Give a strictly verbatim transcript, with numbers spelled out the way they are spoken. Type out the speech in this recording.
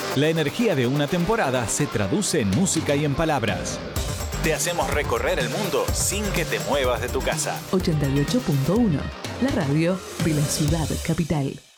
La energía de una temporada se traduce en música y en palabras. Te hacemos recorrer el mundo sin que te muevas de tu casa. ochenta y ocho punto uno, la radio de la ciudad capital.